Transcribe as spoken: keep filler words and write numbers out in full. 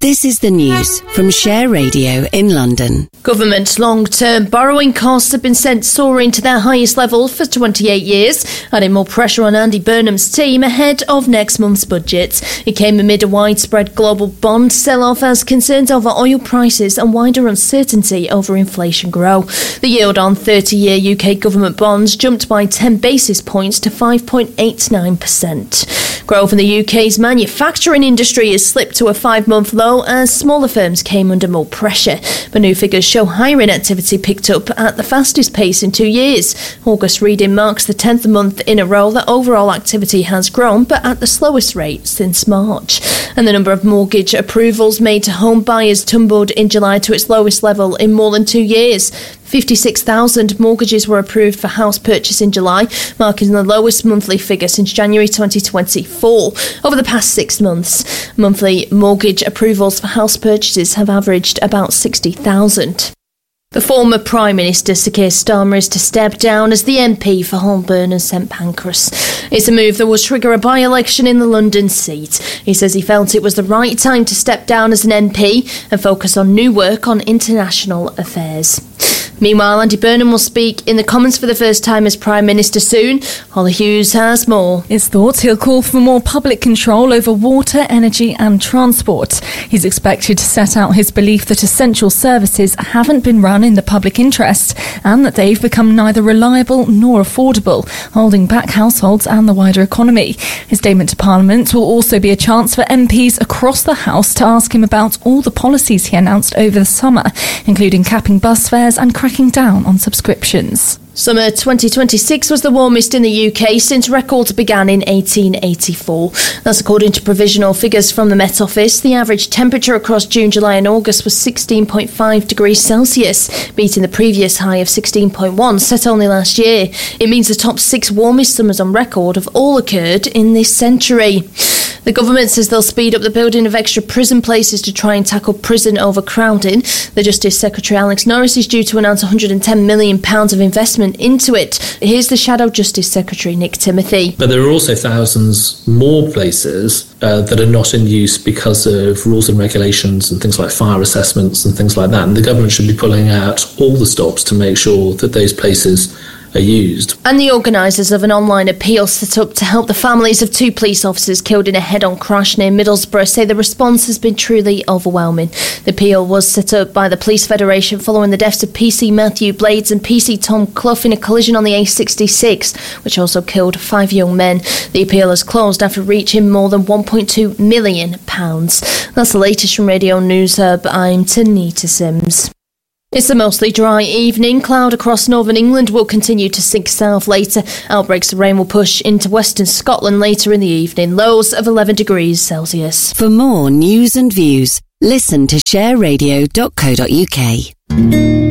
This is the news from Share Radio in London. Government long-term borrowing costs have been sent soaring to their highest level for twenty-eight years, adding more pressure on Andy Burnham's team ahead of next month's budget. It came amid a widespread global bond sell-off as concerns over oil prices and wider uncertainty over inflation grow. The yield on thirty-year U K government bonds jumped by ten basis points to five point eight nine percent. Growth in the U K's manufacturing industry has slipped to a five-month low as smaller firms came under more pressure. But new figures show hiring activity picked up at the fastest pace in two years. August reading marks the tenth month in a row that overall activity has grown, but at the slowest rate since March. And the number of mortgage approvals made to home buyers tumbled in July to its lowest level in more than two years. fifty-six thousand mortgages were approved for house purchase in July, marking the lowest monthly figure since January twenty twenty-four. Over the past six months, monthly mortgage approvals for house purchases have averaged about sixty thousand. The former Prime Minister, Sir Keir Starmer, is to step down as the M P for Holborn and St Pancras. It's a move that will trigger a by-election in the London seat. He says he felt it was the right time to step down as an M P and focus on new work on international affairs. Meanwhile, Andy Burnham will speak in the Commons for the first time as Prime Minister soon. Holly Hughes has more. It's thought he'll call for more public control over water, energy and transport. He's expected to set out his belief that essential services haven't been run in the public interest and that they've become neither reliable nor affordable, holding back households and the wider economy. His statement to Parliament will also be a chance for M Ps across the House to ask him about all the policies he announced over the summer, including capping bus fares and cracking down on subscriptions. Summer twenty twenty-six was the warmest in the U K since records began in eighteen eighty-four. That's according to provisional figures from the Met Office. The average temperature across June, July and August was sixteen point five degrees Celsius, beating the previous high of sixteen point one set only last year. It means the top six warmest summers on record have all occurred in this century. The government says they'll speed up the building of extra prison places to try and tackle prison overcrowding. The Justice Secretary Alex Norris is due to announce one hundred ten million pounds of investment into it. Here's the Shadow Justice Secretary Nick Timothy. But there are also thousands more places uh, that are not in use because of rules and regulations and things like fire assessments and things like that. And the government should be pulling out all the stops to make sure that those places are used. And the organisers of an online appeal set up to help the families of two police officers killed in a head-on crash near Middlesbrough say the response has been truly overwhelming. The appeal was set up by the Police Federation following the deaths of P C Matthew Blades and P C Tom Clough in a collision on the A sixty-six, which also killed five young men. The appeal has closed after reaching more than one point two million pounds. That's the latest from Radio News Hub. I'm Tanita Sims. It's a mostly dry evening. Cloud across northern England will continue to sink south later. Outbreaks of rain will push into western Scotland later in the evening. Lows of eleven degrees Celsius. For more news and views, listen to share radio dot co dot uk.